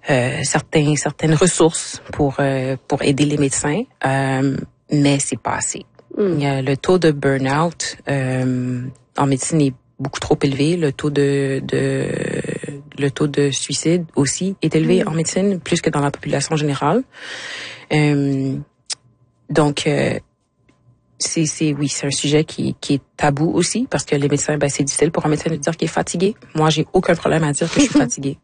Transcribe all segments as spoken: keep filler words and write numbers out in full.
euh, certains certaines ressources pour euh, pour aider les médecins, euh, mais c'est pas assez. Mm. Il y a le taux de burn-out euh, en médecine est beaucoup trop élevé. Le taux de, de le taux de suicide aussi est élevé mmh. en médecine, plus que dans la population générale. Euh, donc, euh, c'est, c'est, oui, c'est un sujet qui, qui est tabou aussi, parce que les médecins, ben, c'est difficile pour un médecin de dire qu'il est fatigué. Moi, j'ai aucun problème à dire que je suis fatiguée.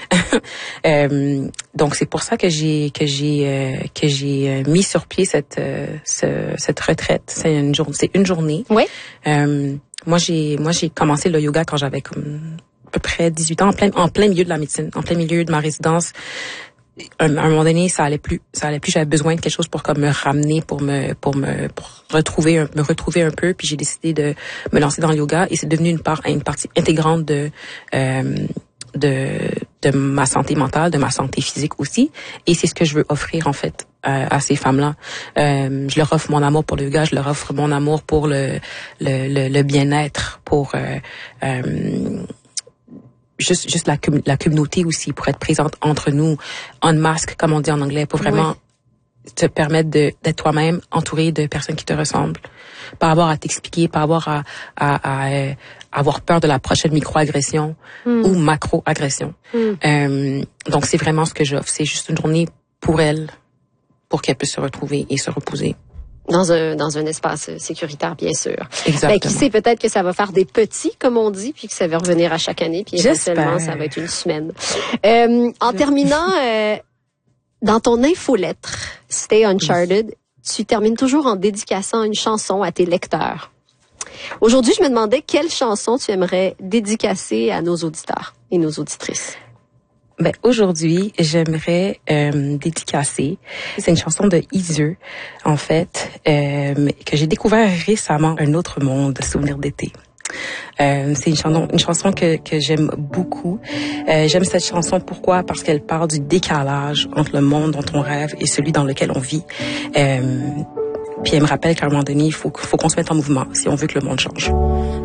euh, donc, c'est pour ça que j'ai, que j'ai, euh, que j'ai mis sur pied cette, euh, ce, cette retraite. C'est une journée, c'est une journée. Oui. Euh, moi, j'ai, moi, j'ai commencé le yoga quand j'avais comme à peu près dix-huit ans, en plein, en plein milieu de la médecine, en plein milieu de ma résidence. À un moment donné, ça allait plus, ça allait plus. J'avais besoin de quelque chose pour comme me ramener, pour me, pour me, pour retrouver, un, me retrouver un peu. Puis j'ai décidé de me lancer dans le yoga et c'est devenu une part, une partie intégrante de, euh, de, de ma santé mentale, de ma santé physique aussi. Et c'est ce que je veux offrir en fait à, à ces femmes-là. Euh, je leur offre mon amour pour le yoga, je leur offre mon amour pour le, le, le, le bien-être, pour euh, euh, juste juste la la communauté aussi, pour être présente entre nous, on mask comme on dit en anglais, pour vraiment oui. te permettre de d'être toi-même, entouré de personnes qui te ressemblent, pas avoir à t'expliquer, pas avoir à à, à, à avoir peur de la prochaine micro-agression mm. ou macro-agression. Mm. Euh, donc c'est vraiment ce que j'offre, c'est juste une journée pour elles, pour qu'elles puissent se retrouver et se reposer. Dans un dans un espace sécuritaire, bien sûr. Exactement. Ben, qui sait, peut-être que ça va faire des petits, comme on dit, puis que ça va revenir à chaque année, puis éventuellement, ça va être une semaine. Euh, en terminant, euh, dans ton infolettre, Stay Uncharted, tu termines toujours en dédicaçant une chanson à tes lecteurs. Aujourd'hui, je me demandais quelle chanson tu aimerais dédicacer à nos auditeurs et nos auditrices. Ben aujourd'hui, j'aimerais euh, dédicacer. C'est une chanson de Izieu, en fait, euh, que j'ai découvert récemment, Un autre monde, Souvenir d'été. Euh, c'est une chanson, une chanson que que j'aime beaucoup. Euh, j'aime cette chanson pourquoi? Parce qu'elle parle du décalage entre le monde dont on rêve et celui dans lequel on vit. Euh, puis elle me rappelle qu'à un moment donné, il faut faut qu'on se mette en mouvement si on veut que le monde change.